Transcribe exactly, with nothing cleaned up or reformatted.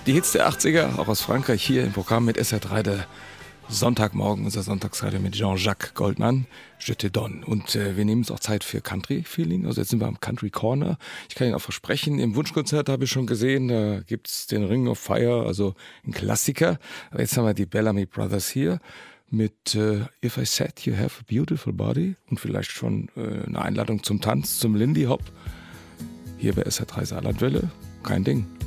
Die Hits der achtziger, auch aus Frankreich, hier im Programm mit S R drei, der Sonntagmorgen, unser Sonntagsradio mit Jean-Jacques Goldman, Je te donne. Und äh, wir nehmen uns auch Zeit für Country-Feeling, also jetzt sind wir am Country Corner. Ich kann Ihnen auch versprechen, im Wunschkonzert habe ich schon gesehen, da gibt's den Ring of Fire, also ein Klassiker. Aber jetzt haben wir die Bellamy Brothers hier mit äh, If I Said You Have a Beautiful Body und vielleicht schon äh, eine Einladung zum Tanz, zum Lindy Hop. Hier bei S R drei Saarlandwelle, kein Ding.